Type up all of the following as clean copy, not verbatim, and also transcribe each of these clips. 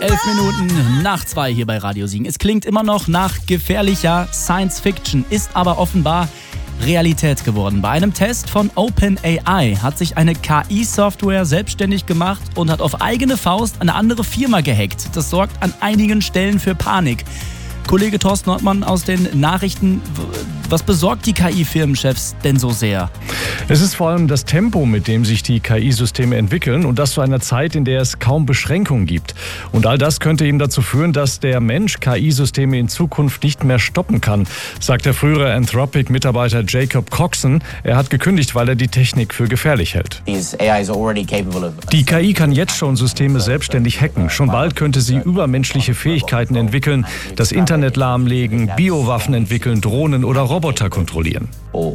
11:11 hier bei Radio Siegen. Es klingt immer noch nach gefährlicher Science Fiction, ist aber offenbar Realität geworden. Bei einem Test von OpenAI hat sich eine KI-Software selbstständig gemacht und hat auf eigene Faust eine andere Firma gehackt. Das sorgt an einigen Stellen für Panik. Kollege Thorsten Nordmann aus den Nachrichten, was besorgt die KI-Firmenchefs denn so sehr? Es ist vor allem das Tempo, mit dem sich die KI-Systeme entwickeln und das zu einer Zeit, in der es kaum Beschränkungen gibt. Und all das könnte eben dazu führen, dass der Mensch KI-Systeme in Zukunft nicht mehr stoppen kann, sagt der frühere Anthropic-Mitarbeiter Jacob Coxon. Er hat gekündigt, weil er die Technik für gefährlich hält. Die KI kann jetzt schon Systeme selbstständig hacken. Schon bald könnte sie übermenschliche Fähigkeiten entwickeln, das Internet lahmlegen, Biowaffen entwickeln, Drohnen oder Roboter kontrollieren.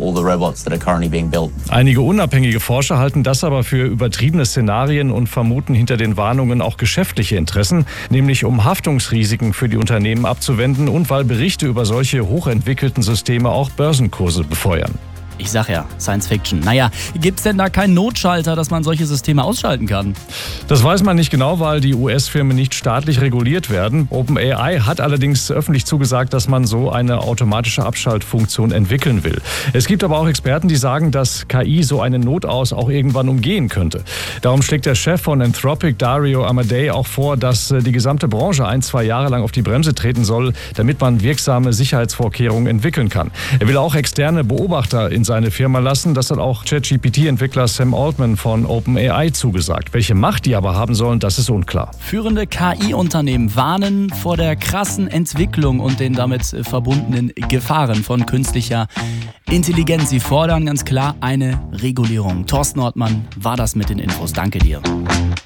Einige unabhängige Forscher halten das aber für übertriebene Szenarien und vermuten hinter den Warnungen auch geschäftliche Interessen, nämlich um Haftungsrisiken für die Unternehmen abzuwenden und weil Berichte über solche hochentwickelten Systeme auch Börsenkurse befeuern. Ich sag ja, Science Fiction. Naja, gibt's denn da keinen Notschalter, dass man solche Systeme ausschalten kann? Das weiß man nicht genau, weil die US-Firmen nicht staatlich reguliert werden. OpenAI hat allerdings öffentlich zugesagt, dass man so eine automatische Abschaltfunktion entwickeln will. Es gibt aber auch Experten, die sagen, dass KI so einen Notaus auch irgendwann umgehen könnte. Darum schlägt der Chef von Anthropic, Dario Amodei, auch vor, dass die gesamte Branche 1-2 Jahre lang auf die Bremse treten soll, damit man wirksame Sicherheitsvorkehrungen entwickeln kann. Er will auch externe Beobachter in seine Firma lassen. Das hat auch ChatGPT-Entwickler Sam Altman von OpenAI zugesagt. Welche Macht die aber haben sollen, das ist unklar. Führende KI-Unternehmen warnen vor der krassen Entwicklung und den damit verbundenen Gefahren von künstlicher Intelligenz. Sie fordern ganz klar eine Regulierung. Thorsten Nordmann war das mit den Infos. Danke dir.